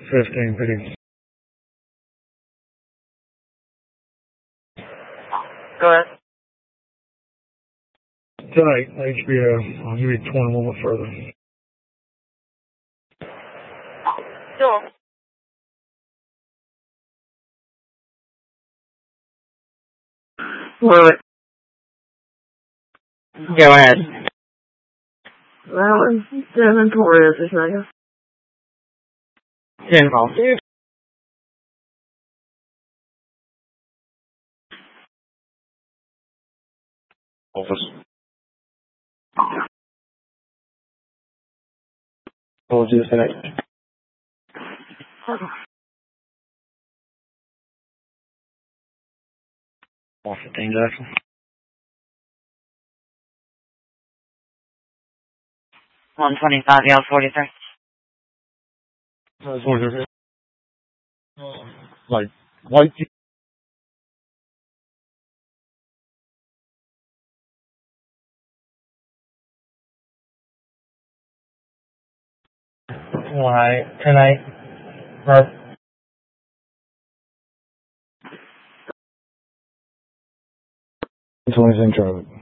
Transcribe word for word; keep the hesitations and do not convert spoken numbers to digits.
fifteen P. Go ahead. Tonight, H B O. I'll give you twenty a little bit further. Sure. Well, go ahead. Well, it's Devin Torres, I guess. ten call. Office. What was you say? one fifteen Jackson. one twenty-five, Yale forty-three. That's what you're like, white. Why, tonight, or twenty-seven Charlie.